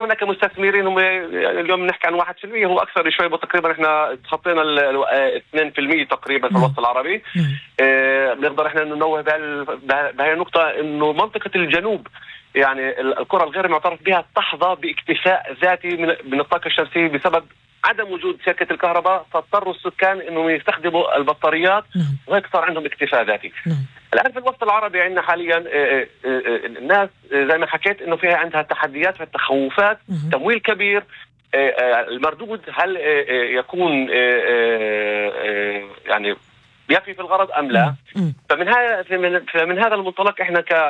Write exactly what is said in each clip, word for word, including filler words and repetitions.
هناك مستثمرين هم اليوم نحكي عن واحد بالمئة، هو أكثر شوي، تقريبا إحنا تخطينا ال اثنين بالمئة تقريبا في الوسط العربي. آه بنقدر إحنا ننوه بهذه النقطة إنه منطقة الجنوب يعني القرى الغير معترف بها تحظى باكتفاء ذاتي من الطاقة الشمسية بسبب عدم وجود شركة الكهرباء، فاضطروا السكان انهم يستخدموا البطاريات وهيك صار عندهم اكتفاء ذاتي. الان في الوسط العربي عندنا حاليا الناس زي ما حكيت انه فيها عندها تحديات في التخوفات، تمويل كبير، المردود هل يكون يعني يفي في الغرض ام لا؟ فمن هذا فمن هذا المنطلق احنا ك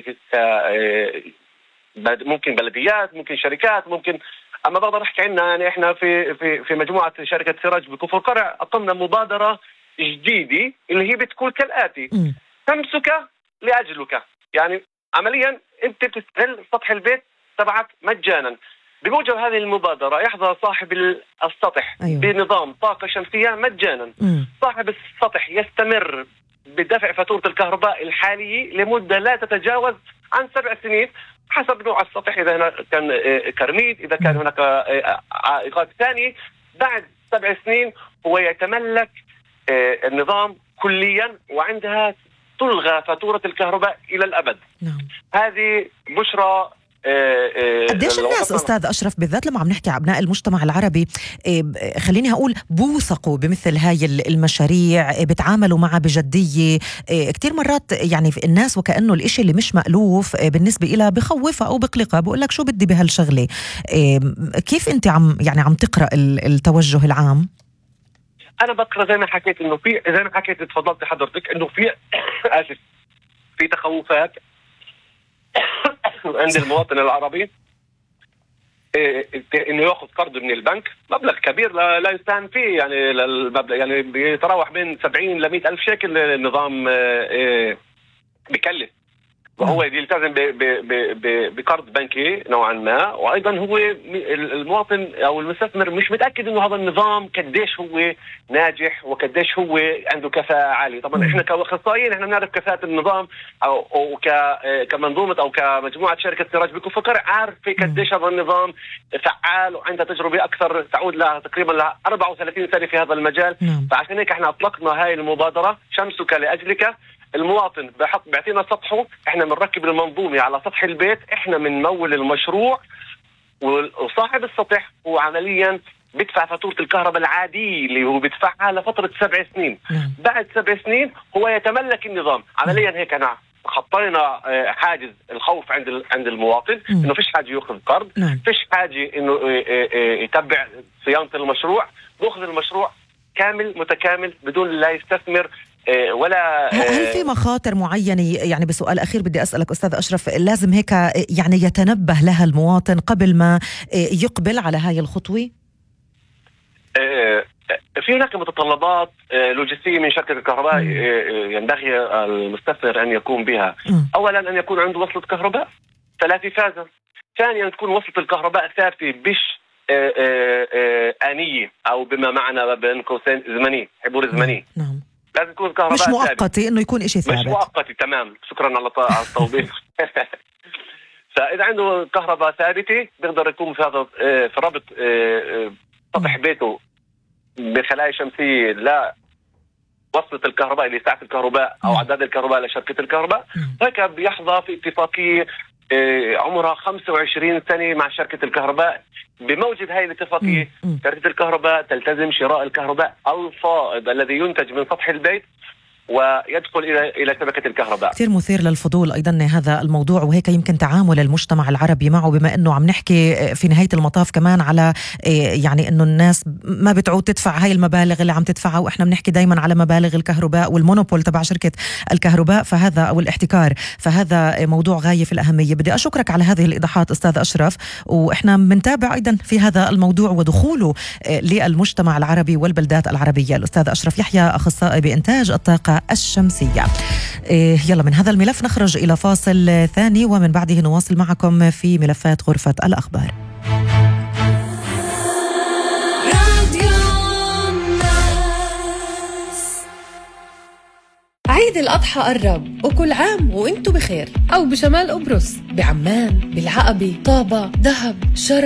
ممكن بلديات، ممكن شركات، ممكن اما بقدر احكي عنها يعني احنا في في في مجموعه شركه سراج بكفر قرع اقمنا مبادره جديده اللي هي بتكون كالاتي: تمسك لاجلك. يعني عمليا انت بتستغل سطح البيت تبعك مجانا. بموجب هذه المبادره يحظى صاحب السطح أيوة. بنظام طاقه شمسيه مجانا. مم. صاحب السطح يستمر بدفع فاتوره الكهرباء الحاليه لمده لا تتجاوز عن سبع سنين حسب نوع السطح، إذا كان كرنيد، إذا كان هناك عائقات ثانية. بعد سبع سنين هو يتملك النظام كليا، وعندها تلغى فاتورة الكهرباء إلى الأبد. نعم. هذه بشرى. قديش الناس أستاذ أشرف بالذات لما عم نحكي أبناء المجتمع العربي خليني أقول بوثقوا بمثل هاي المشاريع، بتعاملوا معها بجدية؟ كتير مرات يعني الناس وكأنه الإشي اللي مش مألوف بالنسبة إلى بخوفها أو بقلقها، بقول لك شو بدي بهالشغلة. كيف أنت عم يعني عم تقرأ التوجه العام؟ أنا بقرأ زي ما حكيت إنه في زي ما حكيت تفضلت حضرتك إنه في آسف في تخوفات عند المواطن العربي انه ياخذ قرض من البنك مبلغ كبير لا, لا يستهان فيه، يعني المبلغ يعني بيتراوح بين سبعين لمئة ألف شيكل النظام بكلف، وهو يلتزم بقرض بنكي نوعا ما. وايضا هو المواطن او المستثمر مش متاكد انه هذا النظام قديش هو ناجح وقديش هو عنده كفاءه عاليه. طبعا احنا كاخصائيين احنا بنعرف كفاءه النظام او, أو كمنظومه او كمجموعه شركه سراج بكفر قرع عارفه قديش هذا النظام فعال وعندها تجربه اكثر تعود لها تقريبا ل أربعة وثلاثين سنه في هذا المجال. فعشان هيك احنا اطلقنا هاي المبادره شمسك لاجلك. المواطن بحط بيعطينا سطحه، احنا بنركب المنظومه على سطح البيت، احنا بنمول المشروع، وصاحب السطح هو عمليا بيدفع فاتوره الكهرباء العاديه اللي هو بيدفعها لفتره سبع سنين. نعم. بعد سبع سنين هو يتملك النظام. عمليا هيك انا خطينا حاجز الخوف عند عند المواطن انه فيش حاجه ياخذ قرض، نعم. فيش حاجه انه يتبع صيانه المشروع، بياخذ المشروع كامل متكامل بدون لا يستثمر ولا. هل في مخاطر معينة؟ يعني بسؤال أخير بدي أسألك أستاذ أشرف، لازم هيك يعني يتنبه لها المواطن قبل ما يقبل على هاي الخطوة؟ في هناك متطلبات لوجستية من شركة الكهرباء ينبغي المستثمر أن يقوم بها. أولا أن يكون عنده وصلة كهرباء ثلاث فازة. ثانيا تكون وصلة الكهرباء ثابتة بش آنية أو بما معنى بين قوسين زمني، حضور زمني. نعم. لازم يكون كهرباء مش مؤقتي انه يكون شيء ثابت. مش مؤقتي. تمام، شكرا على التوضيح. فاذا عنده كهرباء ثابته بيقدر يكون في هذا في ربط سطح بيته بخلايا شمسيه لا وصلة الكهرباء اللي ساعة الكهرباء او عداد الكهرباء لشركه الكهرباء. هيك بيحظى في اتفاقيه عمرها خمسة وعشرين سنة مع شركة الكهرباء. بموجب هاي الاتفاقية شركة الكهرباء تلتزم شراء الكهرباء الفائض الذي ينتج من سطح البيت ويدخل إلى إلى شبكة الكهرباء. كثير مثير للفضول أيضا هذا الموضوع، وهيك يمكن تعامل المجتمع العربي معه، بما أنه عم نحكي في نهاية المطاف كمان على يعني أنه الناس ما بتعود تدفع هاي المبالغ اللي عم تدفعها، وإحنا بنحكي دايما على مبالغ الكهرباء والمونوبول تبع شركة الكهرباء، فهذا أو الاحتكار، فهذا موضوع غاية في الأهمية. بدي أشكرك على هذه الإيضاحات أستاذ أشرف، وإحنا بنتابع أيضا في هذا الموضوع ودخوله للمجتمع العربي والبلدات العربية. الأستاذ أشرف يحيى أخصائي بإنتاج الطاقة الشمسية. يلا من هذا الملف نخرج إلى فاصل ثاني، ومن بعده نواصل معكم في ملفات غرفة الأخبار. عيد الأضحى قرب، وكل عام وانتو بخير. أو بشمال قبرص، بعمان، بالعقبة، طابة، دهب، شرم